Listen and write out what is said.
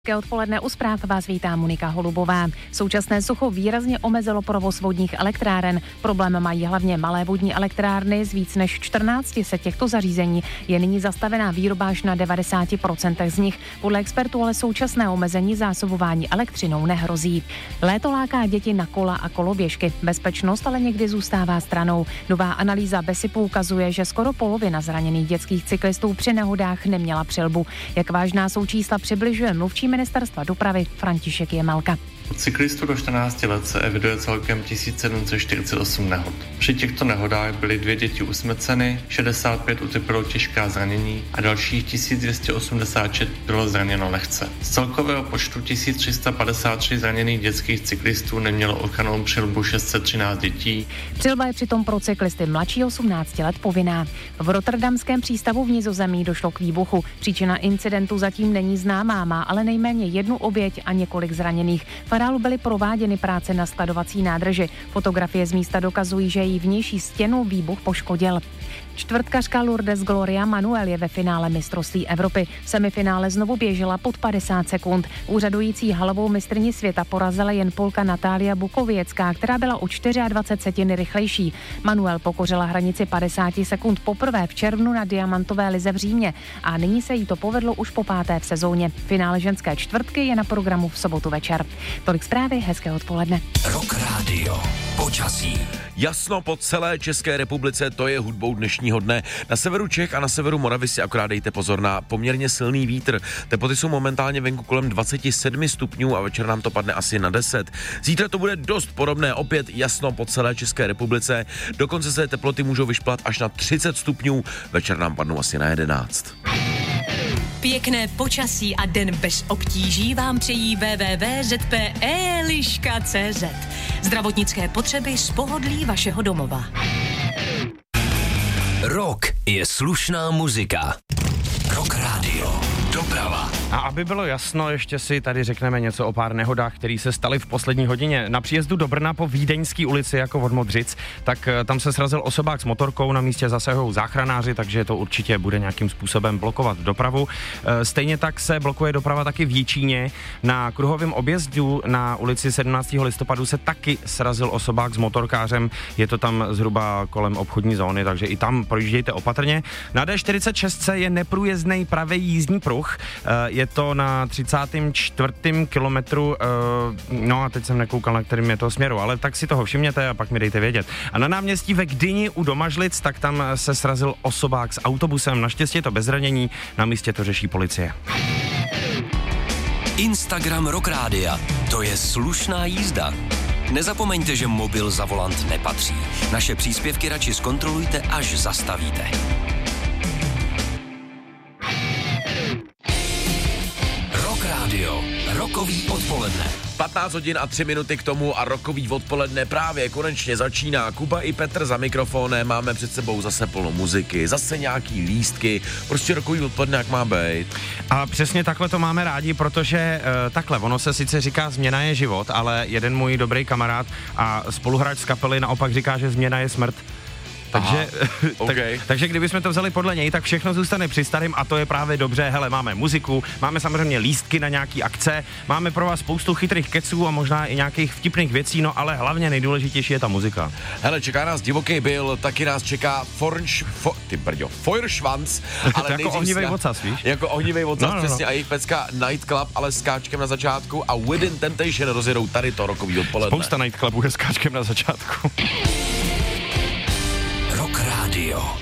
Hezké odpoledne, u zpráv vás vítá Monika Holubová. Současné sucho výrazně omezilo provoz vodních elektráren. Problém mají hlavně malé vodní elektrárny, z víc než 14 se těchto zařízení je nyní zastavená výroba až na 90% z nich. Podle expertů ale současné omezení zásobování elektřinou nehrozí. Léto láká děti na kola a koloběžky. Bezpečnost ale někdy zůstává stranou. Nová analýza BESIPu ukazuje, že skoro polovina zraněných dětských cyklistů při nehodách neměla přilbu. Jak vážná jsou čísla, přibližuje mluvčí Ministerstva dopravy František Jemelka. Od cyklistů do 14 let se eviduje celkem 1748 nehod. Při těchto nehodách byly 2 děti usmrceny, 65 utrpělo těžká zranění a dalších 1286 bylo zraněno lehce. Z celkového počtu 1353 zraněných dětských cyklistů nemělo ochrannou přilbu 613 dětí. Přilba je přitom pro cyklisty mladší 18 let povinná. V rotterdamském přístavu v Nizozemí došlo k výbuchu. Příčina incidentu zatím není známá, má ale nejméně jednu oběť a několik zraněných. V areálu byly prováděny práce na skladovací nádrži. Fotografie z místa dokazují, že její vnější stěnu výbuch poškodil. Čtvrtkařka Lourdes Gloria Manuel je ve finále mistrovství Evropy. V semifinále znovu běžela pod 50 sekund. Úřadující halovou mistryni světa porazila jen Polka Natália Bukověcká, která byla o 24 setiny rychlejší. Manuel pokořila hranici 50 sekund poprvé v červnu na diamantové lize v Římě a nyní se jí to povedlo už po 5. v sezóně. Finále ženské čtvrtky je na programu v sobotu večer. Tolik zprávy, hezké odpoledne. Rock Radio. Počasí. Jasno po celé České republice, to je hudbou dnešního dne. Na severu Čech a na severu Moravy si akorát dejte pozor na poměrně silný vítr. Teploty jsou momentálně venku kolem 27 stupňů a večer nám to padne asi na 10. Zítra to bude dost podobné, opět jasno po celé České republice. Dokonce se teploty můžou vyšplat až na 30 stupňů, večer nám padnou asi na 11. Pěkné počasí a den bez obtíží vám přejí www.zpe.liška.cz. Zdravotnické potřeby z pohodlí vašeho domova. Rock je slušná muzika. Rock Radio. Doprava. A aby bylo jasno, ještě si tady řekneme něco o pár nehodách, které se staly v poslední hodině. Na příjezdu do Brna po Vídeňské ulici jako od Modřic, tak tam se srazil osobák s motorkou, na místě zasahují záchranáři, takže to určitě bude nějakým způsobem blokovat dopravu. Stejně tak se blokuje doprava taky v Jičíně. Na kruhovém objezdu na ulici 17. listopadu se taky srazil osobák s motorkářem. Je to tam zhruba kolem obchodní zóny, takže i tam projíždějte opatrně. Na D46 je neprůjezdný pravý jízdní pruh. Je to na 34. kilometru, no a teď jsem nekoukal, na kterým je to směru, ale tak si toho všimněte a pak mi dejte vědět. A na náměstí ve Gdyni u Domažlic, tak tam se srazil osobák s autobusem, naštěstí je to bez zranění, na místě to řeší policie. Instagram Rock Rádia, to je slušná jízda. Nezapomeňte, že mobil za volant nepatří. Naše příspěvky radši zkontrolujte, až zastavíte. Rokový odpoledne. 15 hodin a 3 minuty k tomu a rokový odpoledne právě konečně začíná. Kuba i Petr za mikrofonem, máme před sebou zase plno muziky, zase nějaký lístky, prostě rokový odpoledne, jak má být. A přesně takhle to máme rádi, protože takhle, ono se sice říká změna je život, ale jeden můj dobrý kamarád a spoluhráč z kapely naopak říká, že změna je smrt. Takže, okay. takže kdybychom to vzali podle něj, tak všechno zůstane při starým a to je právě dobře. Hele, máme muziku, máme samozřejmě lístky na nějaký akce, máme pro vás spoustu chytrých keců a možná i nějakých vtipných věcí, no ale hlavně nejdůležitější je ta muzika. Hele, čeká nás divoký Bill, taky nás čeká Feuerschwanz. Ale to jako ohnivej ocas, víš? Jako ohnivej ocas, přesně, a jejich pecka Nightclub, ale s káčkem na začátku a Within Temptation rozjedou tady to rokový odpoledne. Spousta Nightclubů je s káčkem na začátku. Rock Radio.